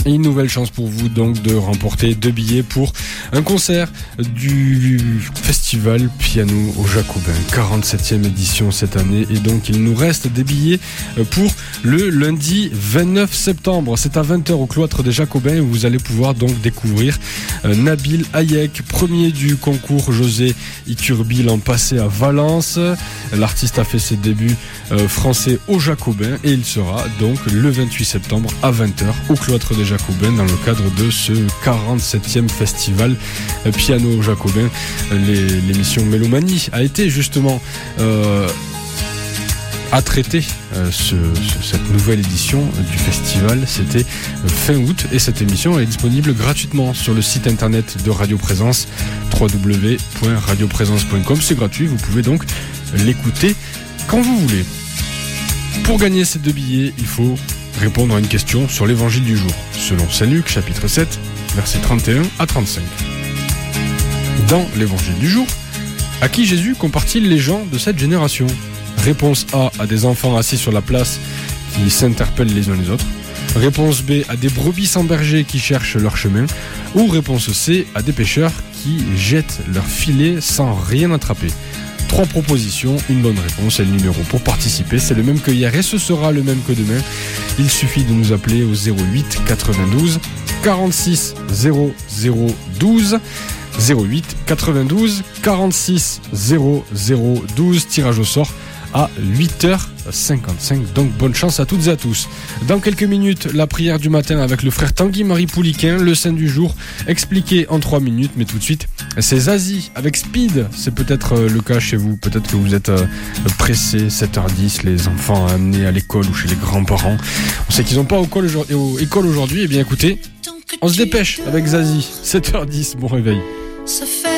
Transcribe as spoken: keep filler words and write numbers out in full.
Et une nouvelle chance pour vous donc de remporter deux billets pour un concert du festival Piano au Jacobin, quarante-septième édition cette année. Et donc il nous reste des billets pour le lundi vingt-neuf septembre. C'est à vingt heures au cloître des Jacobins où vous allez pouvoir donc découvrir Nabil Hayek, premier du concours José Iturbi l'an passé à Valence. L'artiste a fait ses débuts français au Jacobin et il sera donc le vingt-huit septembre à vingt heures au cloître des Jacobin dans le cadre de ce quarante-septième festival Piano Jacobin. Les, l'émission Mélomanie a été justement euh, à traiter euh, ce, ce, cette nouvelle édition du festival. C'était fin août et cette émission est disponible gratuitement sur le site internet de Radio Présence, w w w point radio présence point com. C'est gratuit, vous pouvez donc l'écouter quand vous voulez. Pour gagner ces deux billets, il faut répondre à une question sur l'évangile du jour, selon Saint Luc, chapitre sept, versets trente et un à trente-cinq. Dans l'évangile du jour, à qui Jésus compare-t-il les gens de cette génération ? Réponse A, à des enfants assis sur la place qui s'interpellent les uns les autres. Réponse B, à des brebis sans berger qui cherchent leur chemin. Ou réponse C, à des pêcheurs qui jettent leur filet sans rien attraper. Trois propositions, une bonne réponse et le numéro pour participer. C'est le même que hier et ce sera le même que demain. Il suffit de nous appeler au zéro huit quatre-vingt-douze quarante-six zéro zéro douze. zéro huit quatre-vingt-douze quarante-six zéro zéro douze. Tirage au sort à huit heures cinquante-cinq. Donc bonne chance à toutes et à tous. Dans quelques minutes, la prière du matin avec le frère Tanguy-Marie Pouliquin, le saint du jour expliqué en trois minutes. Mais tout de suite, c'est Zazie avec Speed. C'est peut-être le cas chez vous. Peut-être que vous êtes pressés, sept heures dix, les enfants amenés à l'école ou chez les grands-parents. On sait qu'ils n'ont pas école aujourd'hui. Eh bien écoutez, on se dépêche avec Zazie. sept heures dix, bon réveil.